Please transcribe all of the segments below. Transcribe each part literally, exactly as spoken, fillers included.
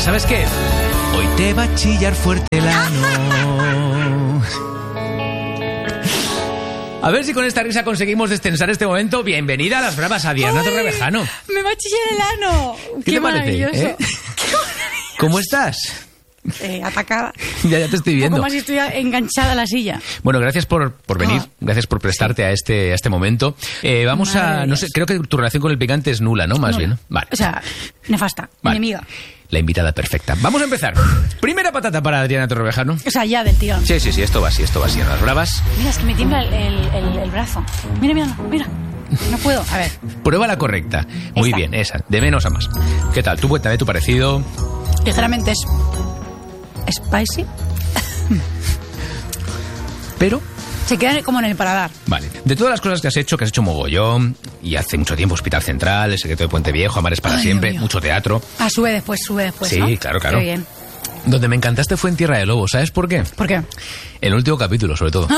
¿sabes qué? Hoy te va a chillar fuerte el ano. A ver si con esta risa conseguimos destensar este momento. Bienvenida a Las Bravas, a Diana Torrevejano. Me va a chillar el ano. ¿Qué, Qué te parece? maravilloso. ¿Eh? ¿Cómo estás? Eh, atacada. Ya, ya te estoy viendo. Un poco más si estoy enganchada a la silla. Bueno, gracias por, por venir, Oh. gracias por prestarte a este, a este momento. Eh, vamos Madre a, de no Dios. sé, creo que tu relación con el picante es nula, ¿no? Más Nula. bien, ¿no? Vale. O sea, nefasta, Vale. enemiga. La invitada perfecta. Vamos a empezar. Primera patata para Adriana Torrevejano. O sea, ya del tirón. Sí, sí, sí, esto va así, esto va así. En Las Bravas, Mira, es que me tiembla el, el, el- el brazo. Mira, mira, mira. No puedo. A ver. prueba la correcta. Muy Esta. bien, esa, de menos a más. ¿Qué tal? Tú cuéntame tu parecido. Ligeramente es spicy. Pero, Se queda como en el paladar. vale. De todas las cosas que has hecho, que has hecho mogollón, y hace mucho tiempo Hospital Central, El secreto de Puente Viejo, Amares para Ay, siempre, Dios mío. mucho teatro. Ah, sube después, sube después, Sí, ¿no? claro, claro. Qué bien. Donde me encantaste fue en Tierra de Lobos, ¿sabes por qué? ¿Por qué? El último capítulo, sobre todo.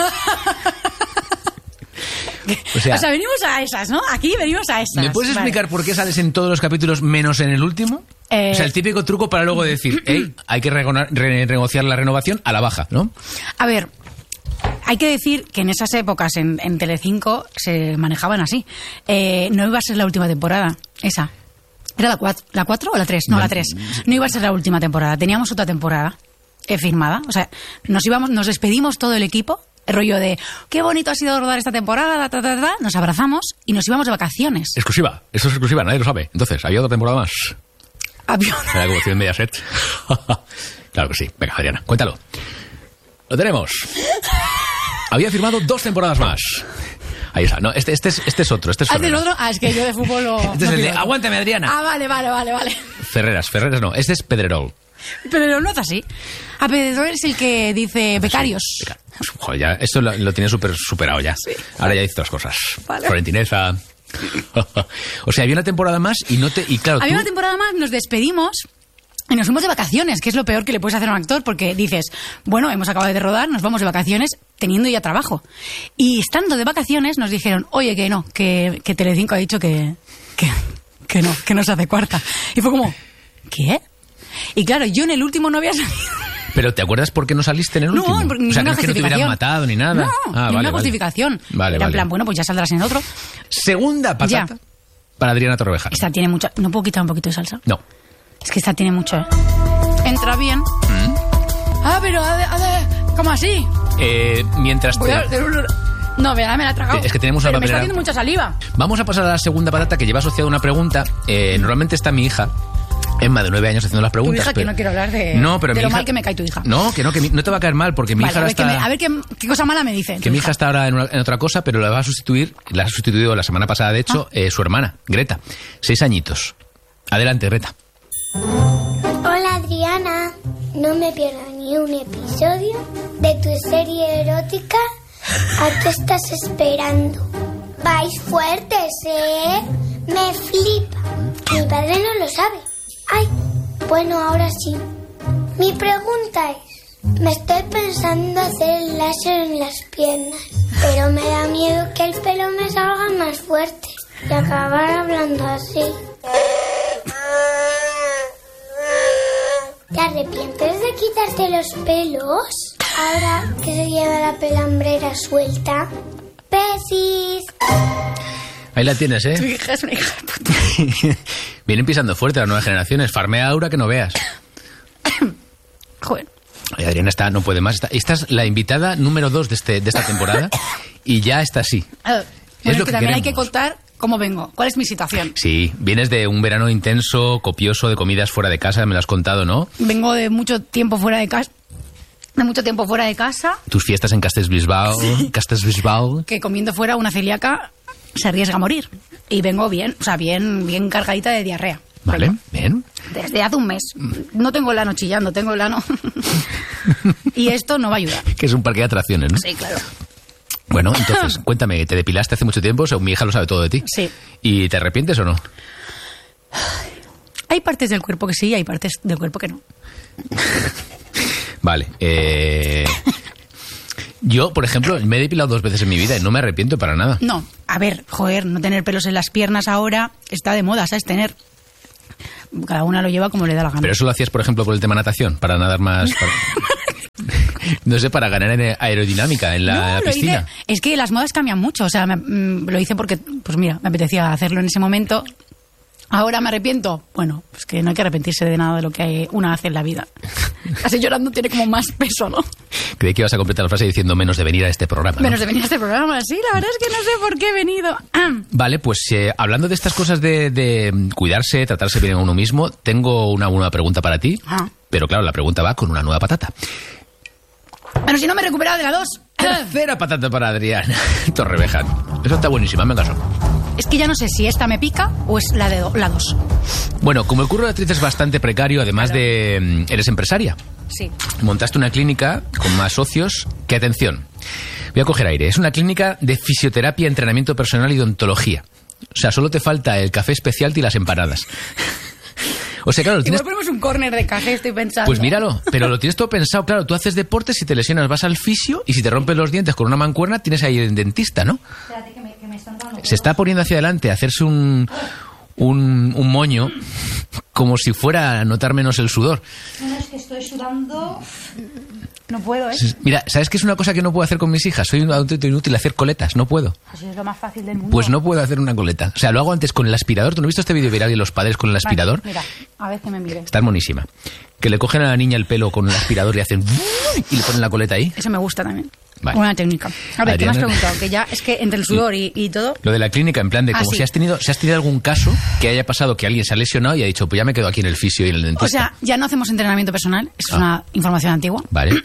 O sea, O sea, venimos a esas, ¿no? Aquí venimos a esas. ¿me puedes Vale. explicar por qué sales en todos los capítulos menos en el último? Eh, O sea, el típico truco para luego decir, hey, hay que rego- re- renegociar la renovación a la baja, ¿no? A ver, hay que decir que en esas épocas en, en Telecinco se manejaban así. Eh, no iba a ser la última temporada, esa. ¿Era la cuatro, la cuatro o la tres? No, la tres. No iba a ser la última temporada. Teníamos otra temporada eh, firmada. O sea, nos íbamos, nos despedimos todo el equipo. El rollo de, qué bonito ha sido rodar esta temporada, ta, ta, ta, ta. Nos abrazamos y nos íbamos de vacaciones. Exclusiva, eso es exclusiva, nadie lo sabe. Entonces, ¿había otra temporada más? Avión. Era como en Mediaset. Claro que sí. Venga, Adriana, cuéntalo. Lo tenemos. Había firmado dos temporadas más. Ahí está. No, este, este, es, este es otro. Este es ¿Haces Ferreras. otro? Ah, es que yo de fútbol lo... Este es no el de pido. Aguántame, Adriana. Ah, vale, vale, vale, vale. Ferreras, Ferreras no. Este es Pedrerol. Pero no es así. A Pedro es el que dice becarios. Joder, ya, esto lo, lo tiene súper superado ya. Ahora ya dice otras cosas. Vale. Florentineza. O sea, había una temporada más y no te... Y claro, Había tú- una temporada más, nos despedimos y nos fuimos de vacaciones, que es lo peor que le puedes hacer a un actor, porque dices, bueno, hemos acabado de rodar, nos vamos de vacaciones teniendo ya trabajo. Y estando de vacaciones nos dijeron, oye, que no, que, que Telecinco ha dicho que, que, que no, que no se hace cuarta. Y fue como, ¿qué? Y claro, yo en el último no había salido. Pero ¿te acuerdas por qué no saliste en el No, último? por O sea, ninguna no es que no te hubieran justificación. matado ni nada. No, Ah, ninguna vale, vale. justificación. Vale, Era en vale. plan, bueno, pues ya saldrás en otro. Segunda patata Ya. para Adriana Torrevejano. Esta tiene mucha... ¿No puedo quitar un poquito de salsa? No. Es que esta tiene mucho, ¿eh? Entra bien. Mm. Ah, pero... ha de- ha de- ¿Cómo así? Eh, mientras Voy te... a- No, vea, me la he tragado. Es que tenemos una Pero me está papelera. haciendo mucha saliva. Vamos a pasar a la segunda patata que lleva asociada una pregunta. Eh, normalmente está mi hija, Emma, de nueve años, haciendo las Tu preguntas. hija, que pero- no quiero hablar de, No, pero de mi lo hija- mal que me cae tu hija. No, que no, que mi- no te va a caer mal, porque mi Vale, hija a ahora ver, qué, está... me- a ver qué, qué cosa mala me dice. Que tu mi hija está ahora en, una- en otra cosa, pero la va a sustituir, la ha sustituido la semana pasada, de hecho, Ah. eh, su hermana, Greta. Seis añitos. Adelante, Greta. Hola Adriana, no me pierdo ni un episodio de tu serie erótica. ¿A qué estás esperando? Vais fuertes, ¿eh? Me flipa. Mi padre no lo sabe. Ay, bueno, ahora sí. Mi pregunta es, me estoy pensando hacer el láser en las piernas, pero me da miedo que el pelo me salga más fuerte y acabar hablando así. ¿Te arrepientes de quitarte los pelos? Ahora que se lleva la pelambrera suelta. Besis. Ahí la tienes, Tu ¿eh? hija es una hija de puta. Vienen pisando fuerte las nuevas generaciones. Farmea Aura que no veas. Joder. Ay, Adriana está, no puede más. Está- esta es la invitada número dos de, este, de esta temporada y ya está así. A ver, Es bueno, lo es que que también hay que queremos. contar cómo vengo. ¿Cuál es mi situación? Sí, vienes de un verano intenso, copioso, de comidas fuera de casa, me lo has contado, ¿no? Vengo de mucho tiempo fuera de casa. De mucho tiempo fuera de casa, Tus fiestas en Castellbisbal, Castellbisbal. que comiendo fuera una celíaca se arriesga a morir. Y vengo bien, o sea, bien, bien cargadita de diarrea. Vale, Vengo. bien. Desde hace un mes. No tengo el ano chillando, tengo el ano. Y esto no va a ayudar. Que es un parque de atracciones, ¿no? Sí, claro. Bueno, entonces, cuéntame, ¿te depilaste hace mucho tiempo? Según mi hija lo sabe todo de ti. Sí. ¿Y te arrepientes o no? Hay partes del cuerpo que sí, hay partes del cuerpo que no. Vale. Eh... Yo, por ejemplo, me he depilado dos veces en mi vida y no me arrepiento para nada. No, a ver, joder, no tener pelos en las piernas ahora está de moda, ¿sabes? Tener cada una lo lleva como le da la gana. Pero eso lo hacías, por ejemplo, por el tema natación, para nadar más... Para... no sé, para ganar en aerodinámica en la, no, la piscina. Hice, es que las modas cambian mucho, o sea, me, mm, lo hice porque, pues mira, me apetecía hacerlo en ese momento. ¿Ahora me arrepiento? Bueno, pues que no hay que arrepentirse de nada de lo que una hace en la vida. Así llorando tiene como más peso, ¿no? Creí que ibas a completar la frase diciendo menos de venir a este programa, ¿no? Menos de venir a este programa, sí, la verdad es que no sé por qué he venido. Vale, pues eh, hablando de estas cosas de, de cuidarse, tratarse bien a uno mismo, tengo una nueva pregunta para ti, ah. pero claro, la pregunta va con una nueva patata. Bueno, si no me he recuperado de la dos. Tercera patata para Adriana Torrevejano. Eso está buenísima, me caso. Es que ya no sé si esta me pica o es la de do, la dos. Bueno, como el curro de actriz es bastante precario, además claro. de... Eres empresaria. Sí. Montaste una clínica con más socios. Que atención, voy a coger aire. Es una clínica de fisioterapia, entrenamiento personal y odontología. O sea, solo te falta el café especial y las empanadas. O sea, claro, lo tienes... Igual ponemos un córner de café, estoy pensando. Pues míralo, pero lo tienes todo pensado. Claro, tú haces deporte, si te lesionas vas al fisio y si te rompes los dientes con una mancuerna tienes ahí el dentista, ¿no? Espérate, que me, que me están dando. Se está poniendo hacia adelante a hacerse un, un, un moño como si fuera a notar menos el sudor. No, es que estoy sudando... No puedo, ¿eh? Mira, ¿sabes qué es una cosa que no puedo hacer con mis hijas? Soy un auténtico inútil, hacer coletas, no puedo. Así es lo más fácil del mundo. Pues no puedo hacer una coleta. O sea, lo hago antes con el aspirador. ¿Tú no has visto este vídeo viral de los padres con el aspirador? Vale, mira, a ver que me mire. Está monísima. Que le cogen a la niña el pelo con el aspirador y hacen... y le ponen la coleta ahí. Eso me gusta también. Vale. Buena técnica. A ver, Adriana... ¿qué me has preguntado? Que ya es que entre el sudor y, y todo... Lo de la clínica, en plan de ah, como sí. si has tenido si has tenido algún caso que haya pasado que alguien se ha lesionado y ha dicho, pues ya me quedo aquí en el fisio y en el dentista. O sea, ya no hacemos entrenamiento personal. Es ah. una información antigua. Vale.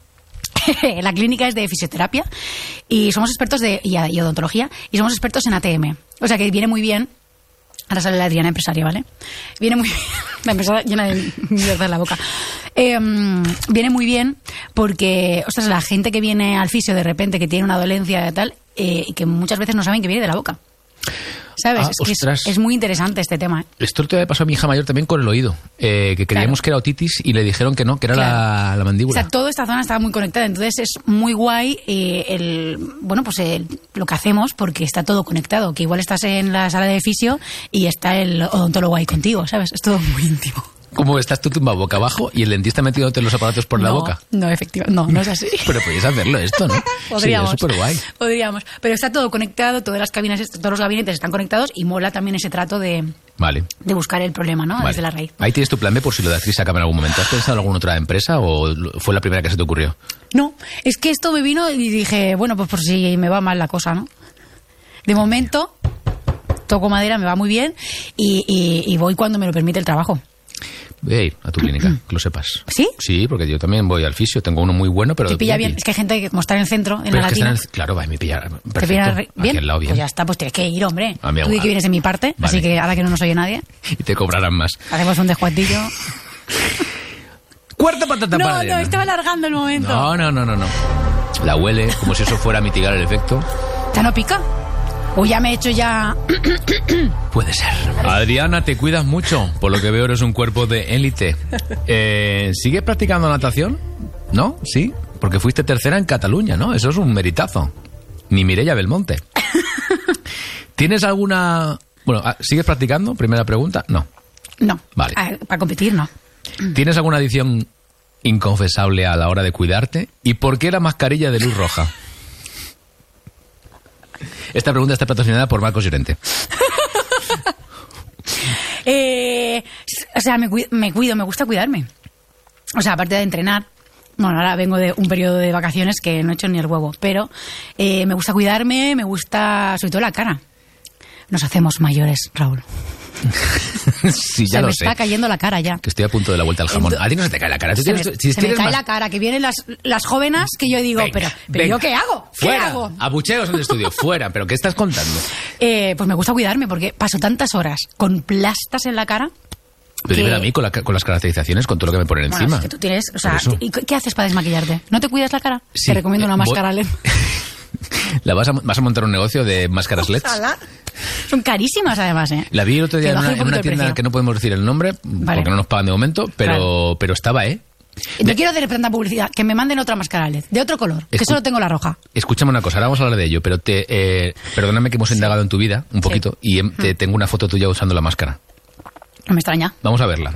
La clínica es de fisioterapia y somos expertos de y, y odontología y somos expertos en A T M. O sea que viene muy bien. Ahora sale la Adriana empresaria, ¿vale? Viene muy bien. La empresaria llena de mierda en la boca. Eh, viene muy bien porque, ostras, la gente que viene al fisio de repente, que tiene una dolencia y tal, eh, y que muchas veces no saben que viene de la boca. ¿Sabes? Ah, es, que es, es muy interesante este tema. ¿eh? Esto te pasó a mi hija mayor también con el oído, eh, que creíamos claro. que era otitis y le dijeron que no, que era claro. la, la mandíbula. O sea, toda esta zona estaba muy conectada, entonces es muy guay eh, el, bueno, pues el, lo que hacemos porque está todo conectado, que igual estás en la sala de fisio y está el odontólogo ahí contigo, ¿sabes? Es todo muy íntimo. ¿Cómo estás tú tumbado boca abajo y el dentista metiéndote los aparatos por no, la boca? No, efectivamente, no, no es así. Pero podrías hacerlo esto, ¿no? Podríamos. Sí, es súper guay. Podríamos. Pero está todo conectado, todas las cabinas, todos los gabinetes están conectados y mola también ese trato de, vale. de buscar el problema, ¿no? Vale. Desde la raíz. Ahí tienes tu plan B por si lo de actriz acaba en algún momento. ¿Has pensado en alguna otra empresa o fue la primera que se te ocurrió? No, es que esto me vino y dije, bueno, pues por si me va mal la cosa, ¿no? De momento, toco madera, me va muy bien y, y, y voy cuando me lo permite el trabajo. Voy a ir a tu clínica, que lo sepas. ¿Sí? Sí, porque yo también voy al fisio. Tengo uno muy bueno, pero... Te pilla bien. Es que hay gente que como está en el centro, en pero la es que Latina... está en el... Claro, va, me pilla perfecto. ¿Te pilla bien? Aquí al lado, bien. Pues ya está, pues tienes que ir, hombre. A mi Tú di que vienes de mi parte, vale. Así que ahora que no nos oye nadie... Y te cobrarán más. Hacemos un descuentillo. Cuarta patata no, para No, Adriana. no, estaba alargando el momento. No, no, no, no, no. La huele como si eso fuera a mitigar el efecto. ¿Ya no pica? ¿O ya me he hecho ya...? Puede ser. Adriana, te cuidas mucho. Por lo que veo eres un cuerpo de élite. Eh, ¿Sigues practicando natación? ¿No? ¿Sí? Porque fuiste tercera en Cataluña, ¿no? Eso es un meritazo. Ni Mireia Belmonte. ¿Tienes alguna...? Bueno, ¿sigues practicando? Primera pregunta. No. No. Vale. A, para competir, no. ¿Tienes alguna adicción inconfesable a la hora de cuidarte? ¿Y por qué la mascarilla de luz roja? Esta pregunta está patrocinada por Marcos Llorente. eh, o sea, me cuido, me cuido, me gusta cuidarme. O sea, aparte de entrenar. Bueno, ahora vengo de un periodo de vacaciones que no he hecho ni el huevo. Pero eh, me gusta cuidarme, me gusta sobre todo la cara. Nos hacemos mayores, Raúl. Sí, ya se lo me sé. está cayendo la cara ya. Que estoy a punto de la vuelta al jamón. Entonces, a ti no se te cae la cara. ¿Tú se tienes, me, si se me cae más... la cara, que vienen las, las jóvenes que yo digo, venga, pero, pero venga. ¿yo qué hago? ¿Qué Fuera, hago? abucheos en el estudio, fuera. ¿Pero qué estás contando? Eh, pues me gusta cuidarme porque paso tantas horas con plastas en la cara. Pero dímelo a mí con, la, con las caracterizaciones, con todo lo que me ponen Bueno, encima. es que tú tienes, o sea, ¿y qué haces para desmaquillarte? ¿No te cuidas la cara? Sí, Te recomiendo una eh, máscara voy... L E D. ¿La vas a, vas a montar un negocio de máscaras L E D? Ojalá. Son carísimas además, ¿eh? La vi el otro día en una, en una tienda que no podemos decir el nombre, vale. porque no nos pagan de momento, pero, claro. pero estaba, ¿eh? No quiero hacer tanta publicidad, que me manden otra máscara L E D, de otro color, Escu que solo tengo la roja. Escúchame una cosa, ahora vamos a hablar de ello, pero te, eh, perdóname que hemos indagado en tu vida un poquito sí. y te tengo una foto tuya usando la máscara. No me extraña. Vamos a verla.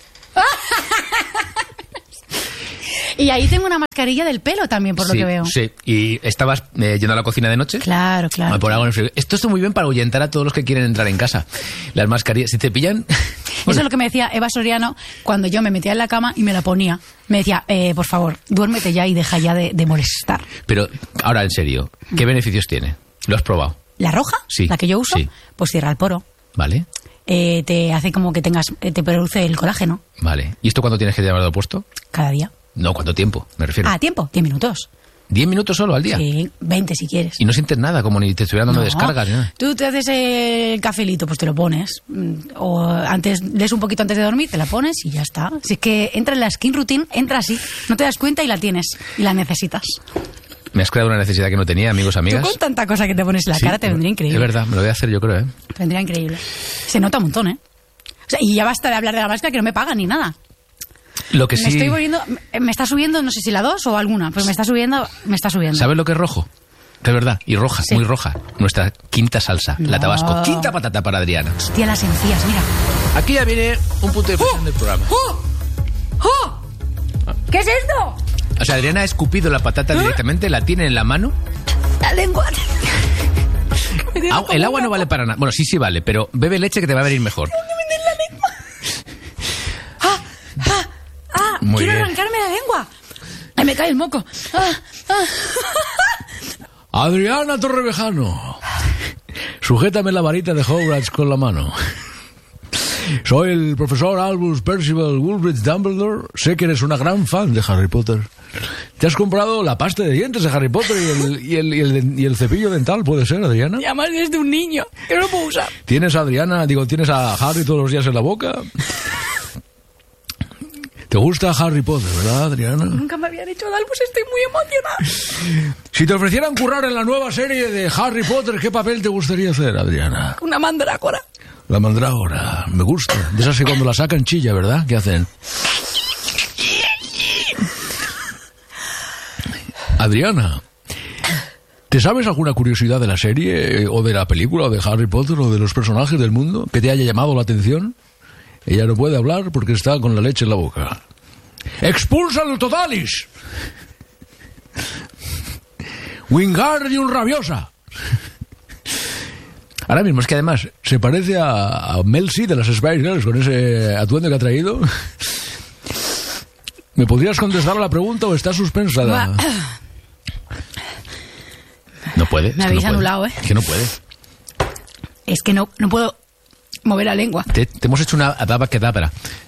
Y ahí tengo una mascarilla del pelo también, por sí, lo que veo. Sí, y estabas eh, yendo a la cocina de noche. Claro, claro. Por algo en el frío. Esto está muy bien para ahuyentar a todos los que quieren entrar en casa. Las mascarillas, si te pillan... Eso es lo que me decía Eva Soriano cuando yo me metía en la cama y me la ponía. Me decía, eh, por favor, duérmete ya y deja ya de, de molestar. Pero, ahora en serio, ¿qué beneficios tiene? ¿Lo has probado? ¿La roja? Sí. La que yo uso, Sí. pues cierra el poro. Vale, Eh, te hace como que tengas, eh, te produce el colágeno vale. ¿Y esto cuándo tienes que llevarlo puesto? cada día. No, ¿cuánto tiempo? Me refiero. Ah, tiempo, diez minutos. ¿Diez minutos solo al día? Sí, veinte si quieres. Y no sientes nada, como ni te estuvieran dando No. descargas. ¿No? Tú te haces el cafelito, pues te lo pones. Mm, O antes, lees un poquito antes de dormir, te la pones y ya está. Si es que entra en la skin routine, entra así. No te das cuenta y la tienes. Y la necesitas. Me has creado una necesidad que no tenía, amigos, amigas. Tú con tanta cosa que te pones en la Sí, cara te vendría increíble. Es verdad, me lo voy a hacer yo creo, ¿eh? Te vendría increíble. Se nota un montón, ¿eh? O sea, y ya basta de hablar de la máscara que no me pagan ni nada. Lo que Me sí... estoy volviendo... Me me está subiendo, no sé si la dos o alguna, pero me está subiendo, me está subiendo. ¿Sabes lo que es rojo? Que es verdad, y roja, Sí. muy roja. Nuestra quinta salsa, la No. tabasco. Quinta patata para Adriana. Hostia, las encías, mira. Aquí ya viene un punto de inflexión del programa. ¡Oh! ¡Oh! ¿Qué es esto? O sea, Adriana ha escupido la patata directamente, la tiene en la mano. La lengua. Ah, el agua no vale para nada. Bueno, sí, sí vale, pero bebe leche que te va a venir mejor. ¡Ah! ¡Ah! ¡Ah! Muy ¡Quiero bien. arrancarme la lengua! ¡Ay, me cae el moco! ¡Ah! ¡Ah! Adriana Torrevejano, sujétame la varita de Hogwarts con la mano. Soy el profesor Albus Percival Woolbridge Dumbledore. Sé que eres una gran fan de Harry Potter. ¿Te has comprado la pasta de dientes de Harry Potter y el, y el, y el, y el cepillo dental? ¿Puede ser, Adriana? Y además es de un niño, que no lo puedo usar. ¿Tienes a Adriana, digo, tienes a Harry todos los días en la boca? ¿Te gusta Harry Potter, verdad, Adriana? Nunca me habían hecho de Albus, estoy muy emocionada. Si te ofrecieran currar en la nueva serie de Harry Potter, ¿qué papel te gustaría hacer, Adriana? Una mandrágora. La mandrágora, me gusta. De esas que cuando la sacan chilla, ¿verdad? ¿Qué hacen? Adriana, ¿te sabes alguna curiosidad de la serie, eh, o de la película, o de Harry Potter, o de los personajes del mundo que te haya llamado la atención? Ella no puede hablar porque está con la leche en la boca. ¡Expulsalo totalis! ¡Wingardium rabiosa! Ahora mismo es que además se parece a, a Mel C de las Spice Girls con ese atuendo que ha traído. ¿Me podrías contestar a la pregunta o está suspensada? No puede. Me habéis anulado, ¿eh? Es que no puede. Es que no, no puedo mover la lengua. Te, te hemos hecho una adaba kedabra.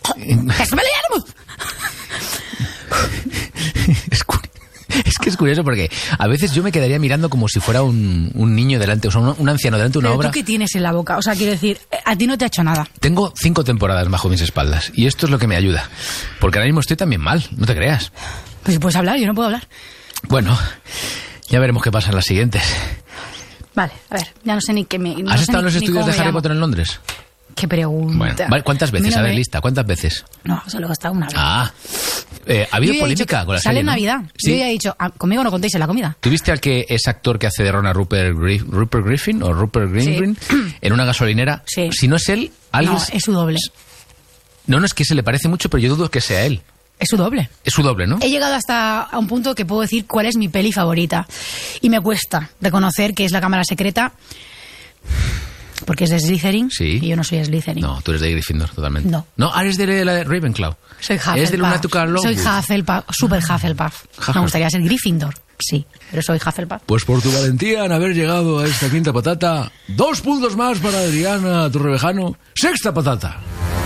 Es, cu- es que es curioso porque a veces yo me quedaría mirando como si fuera un, un niño delante, o sea, un, un anciano delante de una Pero obra. ¿tú qué tienes en la boca? O sea, quiero decir, a ti no te ha hecho nada. Tengo cinco temporadas bajo mis espaldas y esto es lo que me ayuda. Porque ahora mismo estoy también mal, no te creas. Pues si puedes hablar, yo no puedo hablar. Bueno, ya veremos qué pasa en las siguientes. Vale, a ver, ya no sé ni qué me... no ¿Has sé estado en ni- los ni estudios cómo de me Harry llamo. Potter en Londres? Qué pregunta. Bueno, vale, ¿cuántas veces? Mira, A ver, me- lista, ¿cuántas veces? No, solo he estado una vez. Ah, eh, ha habido Yo ya he dicho polémica que con la sale serie, en ¿no? Navidad. Sí. Yo ya he dicho, ah, conmigo no contéis en la comida. ¿Tuviste al que es actor que hace de Ron a Rupert, Grif- Rupert Griffin o Rupert Greengreen en una gasolinera? Sí. Si no es él, alguien... No, es su doble. No, no, es que se le parece mucho, pero yo dudo que sea él. Es su doble. Es su doble, ¿no? He llegado hasta a un punto que puedo decir cuál es mi peli favorita. Y me cuesta reconocer que es La Cámara Secreta, porque es de Slytherin. Sí. Y yo no soy Slytherin. No, tú eres de Gryffindor, totalmente. No. No, ah, eres de la de Ravenclaw. Soy Hufflepuff. Es de Lunática Lovegood. Soy Hufflepuff, super Hufflepuff. Hufflepuff. Me gustaría ser Gryffindor, sí, pero soy Hufflepuff. Pues por tu valentía en haber llegado a esta quinta patata, dos puntos más para Adriana Torrevejano, sexta patata.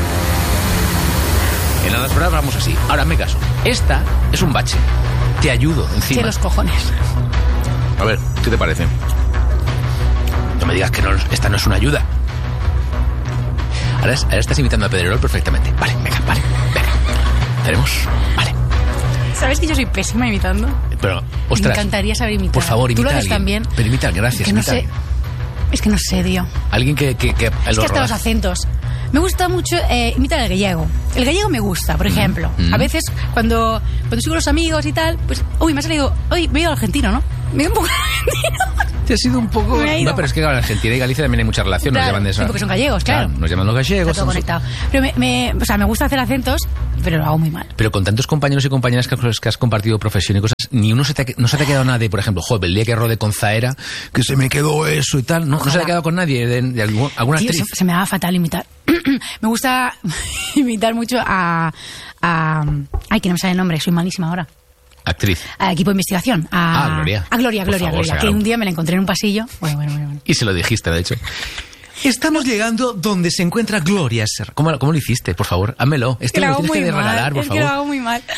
En las pruebas vamos así. Ahora me caso. Esta es un bache. Te ayudo encima. Que los cojones. A ver, ¿qué te parece? No me digas que no, esta no es una ayuda. Ahora, es- ahora estás imitando a Pedrerol perfectamente. Vale, venga, vale, venga. Tenemos, vale. ¿Sabes que yo soy pésima imitando? Pero, Me ostras, encantaría saber imitar. por favor, Tú imita lo a haces alguien. también. Pero imita a alguien, gracias, Que no imita a sé. alguien. Es que no sé, tío. Alguien que... que, que Es lo que hasta rodas. los acentos. Me gusta mucho eh, imitar el gallego. El gallego me gusta, por ejemplo. mm. A veces, cuando, cuando estoy con los amigos y tal, pues, uy, me ha salido, uy, medio argentino, ¿no? Medio un poco argentino. Te ha sido un poco... Me ha ido. No, pero es que claro, en Argentina y Galicia también hay mucha relación. Claro, nos llaman de esa... sí, porque son gallegos, claro. claro. Nos llaman los gallegos. Está todo conectado. Pero me, me, o sea, me gusta hacer acentos, pero lo hago muy mal. Pero con tantos compañeros y compañeras que, que has compartido profesión y cosas, ni uno se te ha, no se te ha quedado nadie, por ejemplo, joder, el día que rodé con Zaera, que se me quedó eso y tal. No, no se te ha quedado con nadie, de, de algún, alguna Tío, actriz. Se, se me da fatal imitar. Me gusta imitar mucho a, a... Ay, que no me sale el nombre, soy malísima ahora. Actriz. Al equipo de investigación. A, Ah, Gloria. A Gloria, Por Gloria, favor, Gloria. Sara. Que un día me la encontré en un pasillo. Bueno, bueno, bueno. bueno. Y se lo dijiste, de hecho. Estamos llegando donde se encuentra Gloria Serra. ¿Cómo, ¿Cómo lo hiciste? Por favor, házmelo. Este Que me lo lo hago tienes muy que mal. regalar, por es favor. que lo hago muy mal.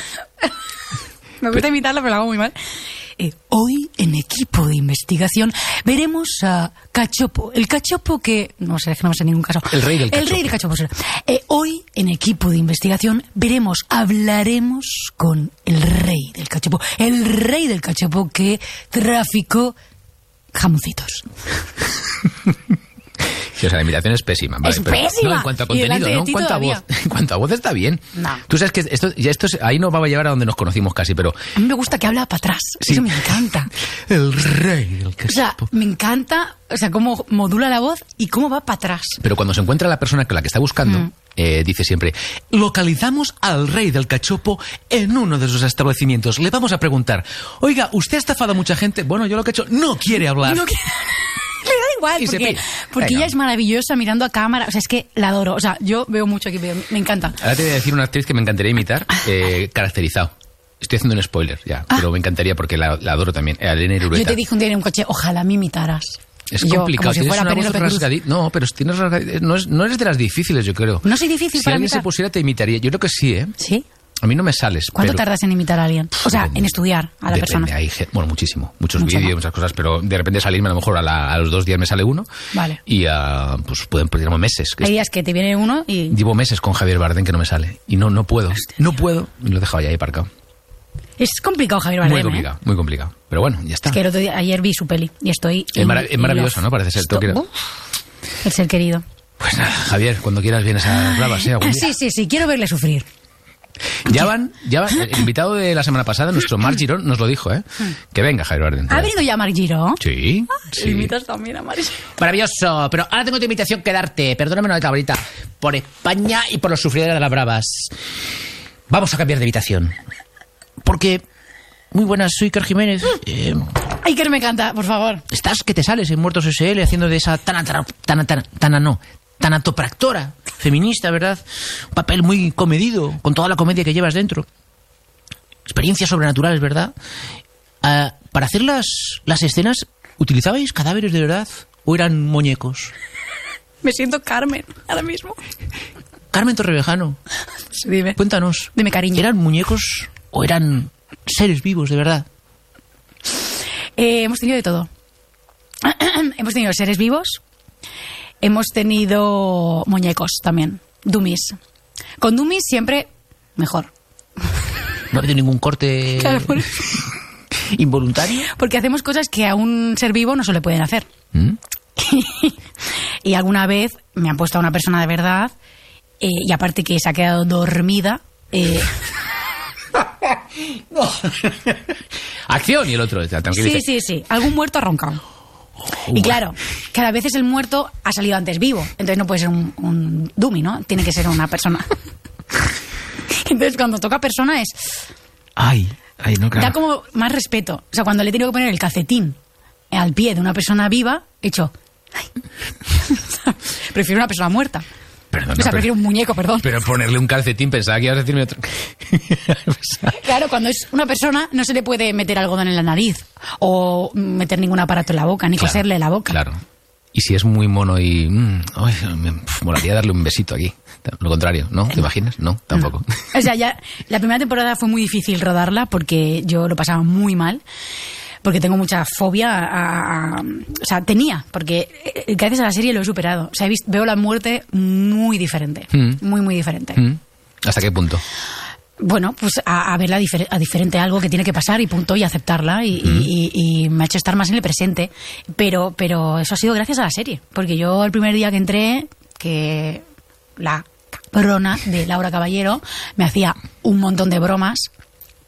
Me gusta imitarlo, pero lo hago muy mal. Eh, hoy, en equipo de investigación, veremos a Cachopo. El cachopo que... No sé, es que no me sé en ningún caso. El rey del El cachopo. rey del cachopo. Eh, hoy, en equipo de investigación, veremos, hablaremos con el rey del cachopo. El rey del cachopo que traficó jamoncitos. Sí, o sea, la imitación es pésima. Vale, Es pero- pésima. No, en cuanto a Y contenido, delante de no en ti cuanto a todavía. voz. En cuanto a voz está bien. No. Tú sabes que esto, ya esto es- ahí nos va a llevar a donde nos conocimos casi, pero... A mí me gusta que habla para atrás. Sí. Eso me encanta. El rey del O sea, cachopo. me encanta, o sea, cómo modula la voz y cómo va para atrás. Pero cuando se encuentra la persona que la que está buscando, Mm. eh, dice siempre, localizamos al rey del cachopo en uno de sus establecimientos. Le vamos a preguntar, oiga, ¿usted ha estafado a mucha gente? Bueno, yo lo que he hecho, no quiere hablar. No quiere- Le da igual, Y se porque, pira. porque Venga. ella es maravillosa mirando a cámara. O sea, es que la adoro. O sea, yo veo mucho aquí, veo- me encanta. Ahora te voy a decir una actriz que me encantaría imitar, eh, caracterizado. Estoy haciendo un spoiler ya, Ah. pero me encantaría porque la, la adoro también. A Elena Yo Irueta. te dije un día en un coche, ojalá me imitaras. Es Yo, complicado, como si tienes fuera una voz Penélope Cruz. rasgadita. No, pero tienes rasgadita. No, es, no eres de las difíciles, yo creo. No soy difícil Si para alguien imitar. se pusiera, te imitaría. Yo creo que sí, ¿eh? ¿Sí? A mí no me sales. ¿Cuánto pero... tardas en imitar a alguien? O sea, Depende. en estudiar a la Depende, persona. hay gen- bueno, muchísimo. Muchos Mucho, vídeos, ¿no? muchas cosas, pero de repente salirme a lo mejor a, la- a los dos días me sale uno. Vale. Y ah, pues pueden digamos, meses. Que Hay días que te viene uno y... Llevo meses con Javier Bardem que no me sale. Y no, no puedo. No puedo. Y lo he dejado ya ahí aparcado. Es complicado, Javier Bardem, Muy ¿eh? complicado, muy complicado. Pero bueno, ya está. Es que el otro día, ayer vi su peli y estoy... Es mara- es maravilloso, ¿no? Parece ser. Esto- Tengo que ir a- Uf, el ser querido. Pues nada, Javier, cuando quieras vienes a Bravas, ¿eh? Algún día. Sí, sí, sí, quiero verle sufrir. Ya van, ya van. El invitado de la semana pasada, nuestro Marc Girón, nos lo dijo, ¿eh? Que venga, Javier Bardem. ¿Ha venido ya Marc Giró? Sí, sí. Imitas también a Marc Giró. Maravilloso, pero ahora tengo otra invitación que darte. Perdóname una ahorita. Por España y por los sufridores de las bravas. Vamos a cambiar de habitación. Porque... Muy buenas, soy Iker Jiménez. Eh, Ay, que me encanta, por favor. estás que te sales en Muertos S L haciendo de esa tan tan tan tan, tan no, tanatopractora feminista, ¿verdad? Un papel muy comedido, con toda la comedia que llevas dentro. Experiencias sobrenaturales, ¿verdad? Ah, para hacer las, las escenas, ¿utilizabais cadáveres de verdad o eran muñecos? Me siento Carmen ahora mismo. Carmen Torrevejano, Sí, dime. cuéntanos. Dime, cariño. ¿Eran muñecos o eran seres vivos de verdad? Eh, hemos tenido de todo. Hemos tenido seres vivos. Hemos tenido muñecos también. Dummies. Con dummies siempre mejor. ¿No ha habido ningún corte Claro, por eso. involuntario? Porque hacemos cosas que a un ser vivo no se le pueden hacer. ¿Mm? Y alguna vez me han puesto a una persona de verdad eh, y aparte que se ha quedado dormida. eh, Acción y el otro, sí, tranquiliza. sí, sí. Algún muerto ha roncado. Y claro, cada vez el muerto ha salido antes vivo. Entonces no puede ser un, un dummy, ¿no? Tiene que ser una persona. Entonces cuando toca persona es... Ay, ay, no, claro. Da como más respeto. O sea, cuando le he tenido que poner el calcetín al pie de una persona viva, he hecho... Ay. Prefiero una persona muerta. Perdona, O sea, pero- prefiero un muñeco, perdón. Pero ponerle un calcetín, pensaba que ibas a decirme otro. Claro, cuando es una persona no se le puede meter algodón en la nariz o meter ningún aparato en la boca, ni Claro, coserle la boca. Claro. Y si es muy mono y... mm, ay, me pf, molaría darle un besito aquí. Lo contrario, ¿no? ¿Te imaginas? No, tampoco. No. O sea, ya la primera temporada fue muy difícil rodarla porque yo lo pasaba muy mal. Porque tengo mucha fobia a, a- o sea, tenía, porque eh, gracias a la serie lo he superado. O sea, he visto, veo la muerte muy diferente. Mm. Muy, muy diferente. Mm. ¿Hasta qué punto? Bueno, pues a, a verla difer- a diferente, algo que tiene que pasar y punto, y aceptarla. Y, Mm. y- y- y me ha hecho estar más en el presente. Pero, pero eso ha sido gracias a la serie. Porque yo el primer día que entré, que la cabrona de Laura Caballero me hacía un montón de bromas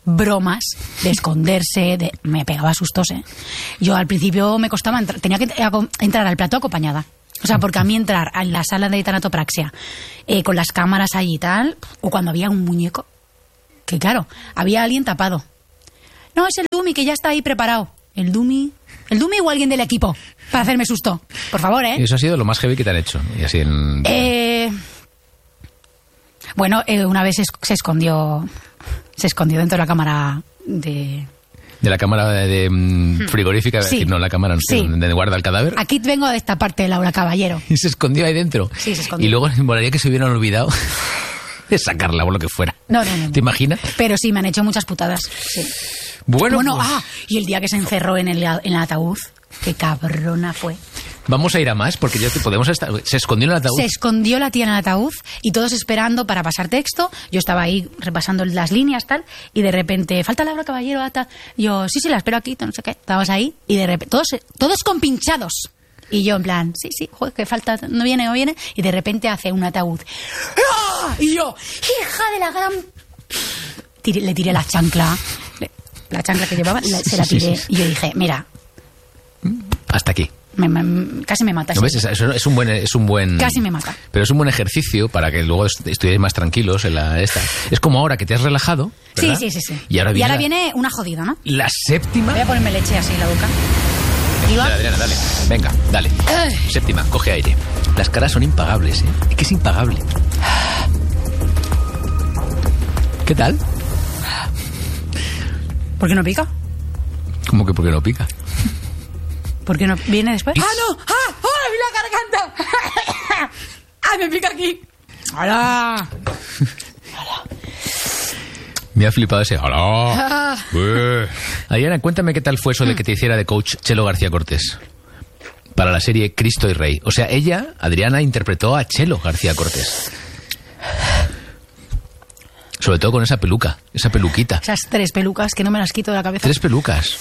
bromas, de esconderse, de... me pegaba sustos, ¿eh? Yo al principio me costaba entrar, tenía que entrar al plató acompañada. O sea, porque a mí entrar en la sala de tanatopraxia eh, con las cámaras allí y tal, o cuando había un muñeco, que claro, había alguien tapado. No, es el Dumi que ya está ahí preparado. El Dumi... El Dumi o alguien del equipo para hacerme susto. Por favor, ¿eh? Y eso ha sido lo más heavy que te han hecho. Y así en... Eh... Bueno, eh, una vez se, se escondió... Se escondió dentro de la cámara de... De la cámara de, de mm, frigorífica, Sí. decir, no, la cámara Sí. donde guarda el cadáver. Aquí vengo de esta parte de Laura Caballero. Y se escondió ahí dentro. Sí, se escondió. Y luego me molaría que se hubieran olvidado de sacarla o lo que fuera. No, no, no. ¿Te imaginas? Pero sí, me han hecho muchas putadas. Sí. Bueno, Bueno, pues, ah, y el día que se encerró en el, en el ataúd, qué cabrona fue. vamos a ir a más porque ya te podemos estar... Se escondió en el ataúd. Se escondió la tía en el ataúd y todos esperando para pasar texto. Yo estaba ahí repasando las líneas, tal, y de repente, falta Laura Caballero, ata. Yo, sí, sí, la espero aquí, no sé qué. Estabas ahí y de repente, todos, todos compinchados. Y yo en plan, sí, sí, joder, que falta, no viene, no viene. Y de repente hace un ataúd. ¡Ah! Y yo, hija de la gran... Tiré- le tiré la chancla. Le- la chancla que llevaba, la- se la Sí, sí, tiré. sí. Y yo dije, mira, Hasta aquí. me- me- casi me mata. ¿No ves? ese. Es, es un buen... Es un buen... Casi me mata. Pero es un buen ejercicio para que luego est- estuvierais más tranquilos en la esta. Es como ahora que te has relajado, Sí, ¿verdad? sí, sí, sí. Y ahora viene, la, viene una jodida, ¿no? la séptima. Voy a ponerme leche así en la boca. Iba. Dale, Adriana, dale. Venga, dale. Ay. Séptima, coge aire. Las caras son impagables, ¿eh? Es que es impagable. ¿Qué tal? ¿Por qué no pica? ¿Cómo que por qué no pica? ¿Por qué no viene después? ¡Ah, no! ¡Ah! ¡Ah! ¡Mi la garganta! ¡Ah, me pica aquí! ¡Hala! Me ha flipado ese. ¡Hola! Ah. Eh. Adriana, cuéntame qué tal fue eso de que te hiciera de coach Chelo García Cortés para la serie Cristo y Rey. O sea, ella, Adriana, interpretó a Chelo García Cortés. Sobre todo con esa peluca, esa peluquita. Esas tres pelucas que no me las quito de la cabeza. Tres pelucas.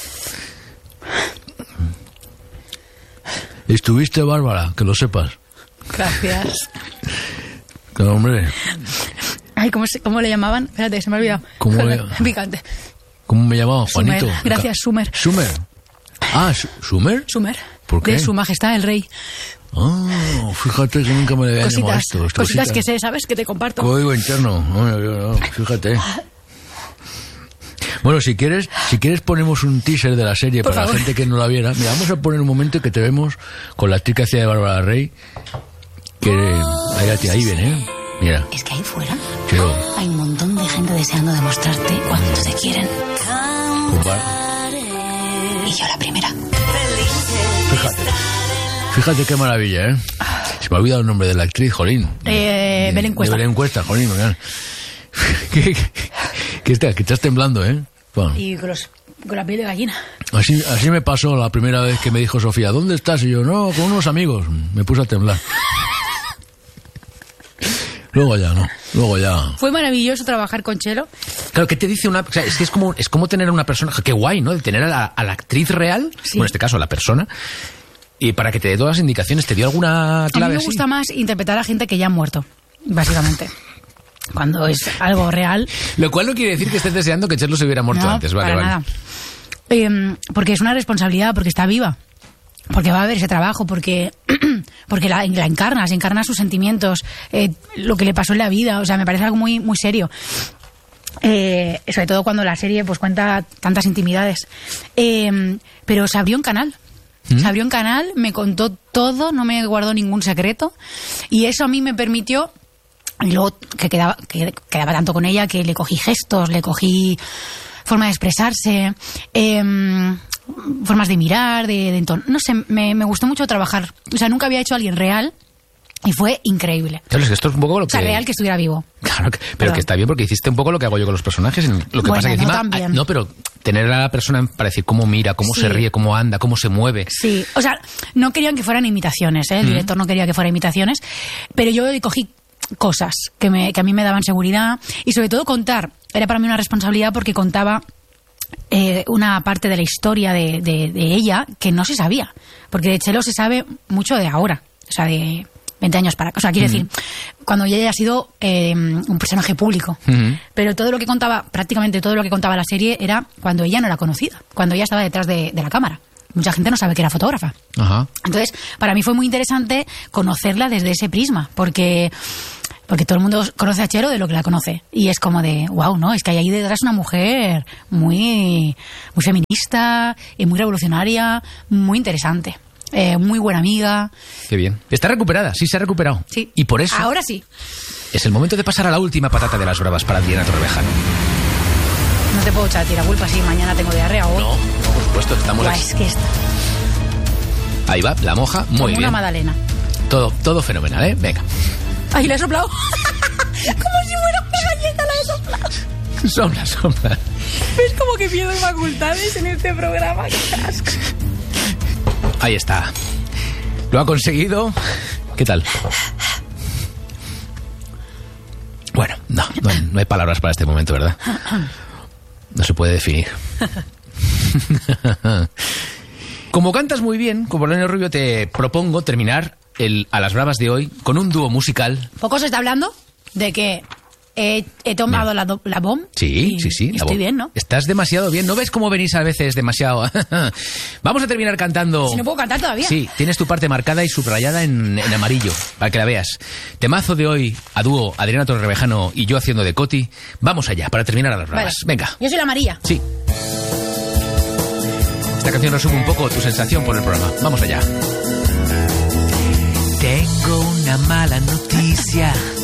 Estuviste bárbara, que lo sepas. Gracias. Que hombre, Ay, ¿cómo, se- ¿cómo le llamaban? Espérate, se me ha olvidado. ¿Cómo le- Picante. ¿cómo me llamaba? Sumer. Juanito. Gracias, Sumer. Sumer. Ah, Su- Sumer. Sumer. ¿Por qué? De Su Majestad el Rey. Ah, fíjate que nunca me le había llamado Cositas, esto. esto cositas que sé, ¿sabes? Que te comparto. Código interno. Ay, ay, ay, fíjate. Bueno, si quieres, si quieres ponemos un teaser de la serie Por para favor. la gente que no la viera. Mira, vamos a poner un momento que te vemos con la actriz que hacía de Bárbara Rey. Que ahí, ahí, ahí viene, ¿eh? Mira, Es que ahí fuera Chelo, hay un montón de gente deseando demostrarte cuánto te quieren. con Bar- Y yo la primera. Fíjate. Fíjate qué maravilla, ¿eh? Se me ha olvidado el nombre de la actriz, jolín. Eh, De- Belén Cuesta. de Belén Cuesta, jolín. Oigan. ¿Qué, qué, qué está- que estás temblando, ¿eh? Bueno, Y con, los- con la piel de gallina. así, así me pasó la primera vez que me dijo Sofía, ¿dónde estás? Y yo, no, con unos amigos. Me puse a temblar. Luego ya, ¿no? Luego ya... Fue maravilloso trabajar con Chelo. Claro, ¿qué te dice una...? O sea, es que es como, es como tener una persona... Qué guay, ¿no? De tener a la, a la actriz real, Sí. bueno, en este caso a la persona, y para que te dé todas las indicaciones. ¿Te dio alguna A mí clave me así? gusta más interpretar a gente que ya ha muerto, básicamente. Cuando es algo real. Lo cual no quiere decir que estés deseando que Chelo se hubiera muerto No, antes. Vale, para vale. nada. Eh, porque es una responsabilidad, porque está viva. Porque va a haber ese trabajo, porque porque la, la encarnas, encarna sus sentimientos, eh, lo que le pasó en la vida. O sea, me parece algo muy, muy serio. Eh, sobre todo cuando la serie pues cuenta tantas intimidades. Eh, pero se abrió un canal. Se abrió un canal, me contó todo, no me guardó ningún secreto. Y eso a mí me permitió... Y luego que quedaba, que quedaba tanto con ella que le cogí gestos, le cogí forma de expresarse, eh, formas de mirar, de, de entonar. No sé, me, me gustó mucho trabajar. O sea, nunca había hecho a alguien real y fue increíble. Claro, es que esto es un poco lo O que... sea, real que estuviera vivo. Claro, que- pero Perdón. que está bien porque hiciste un poco lo que hago yo con los personajes. Lo que Bueno, pasa que no encima... tan bien. No, pero tener a la persona para decir cómo mira, cómo Sí. se ríe, cómo anda, cómo se mueve. Sí, o sea, no querían que fueran imitaciones, ¿eh? El director no quería que fueran imitaciones, pero yo cogí cosas que, me, que a mí me daban seguridad y sobre todo contar. Era para mí una responsabilidad porque contaba eh, una parte de la historia de, de, de ella que no se sabía, porque de Chelo se sabe mucho de ahora, o sea, de, veinte años para acá. O sea, quiero uh-huh. decir, cuando ella ha sido eh, un personaje público. Uh-huh. Pero todo lo que contaba, prácticamente todo lo que contaba la serie era cuando ella no era conocida, cuando ella estaba detrás de, de la cámara. Mucha gente no sabe que era fotógrafa. Uh-huh. Entonces, para mí fue muy interesante conocerla desde ese prisma, porque... Porque todo el mundo conoce a Chelo de lo que la conoce. Y es como de, wow, ¿no? Es que hay ahí detrás una mujer muy, muy feminista y muy revolucionaria, muy interesante. Eh, muy buena amiga. Qué bien. Está recuperada, sí se ha recuperado. Sí. Y por eso... Ahora sí. Es el momento de pasar a la última patata de las bravas para Adriana Torrevejano. No te puedo echar tiraculpa si mañana tengo diarrea o... No, no, por supuesto, estamos aquí. Es que está... Ahí va, la moja, muy Como bien. una magdalena. Todo, todo fenomenal, ¿eh? Venga. ¡Ay, la he soplado! Como si fuera una galleta, la he soplado. Sopla, sopla. ¿Ves como que pierdo facultades en este programa? ¡Qué asco! Ahí está. Lo ha conseguido. ¿Qué tal? Bueno, no, no, no hay palabras para este momento, ¿verdad? No se puede definir. Como cantas muy bien, con Polonio Rubio, te propongo terminar el A las Bravas de hoy con un dúo musical. Poco se está hablando de que he, he tomado la, la bomb. Sí, y, sí, sí. Y estoy bien, ¿no? Estás demasiado bien. ¿No ves cómo venís a veces demasiado? Vamos a terminar cantando. Si no puedo cantar todavía. Sí, tienes tu parte marcada y subrayada en, en amarillo, para que la veas. Temazo de hoy, a dúo, Adriana Torrevejano y yo haciendo de Coti. Vamos allá, para terminar A las Bravas. Vale. Venga. Yo soy la María. Sí. Esta canción resume un poco tu sensación por el programa. Vamos allá. Tengo una mala noticia.